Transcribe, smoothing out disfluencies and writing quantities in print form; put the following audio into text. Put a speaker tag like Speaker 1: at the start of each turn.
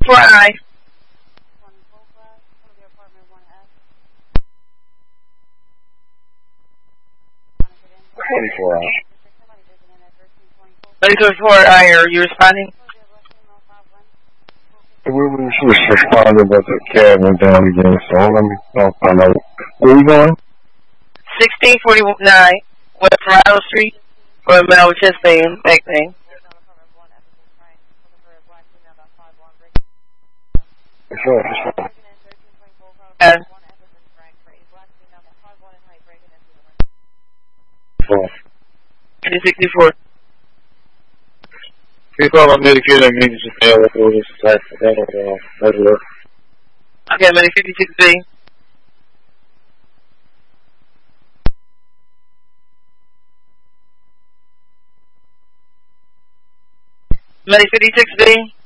Speaker 1: I. I. Are you responding?
Speaker 2: We was responding, but the cab went down again, so let me find out. Where we going?
Speaker 1: 1649 West Toronto Street, for Mel Chastain, back name.
Speaker 2: Sure.
Speaker 1: 364.
Speaker 2: You call on Medicaid and need to fail with all this type of network.
Speaker 1: Okay, Medi 56B. Medi 56B.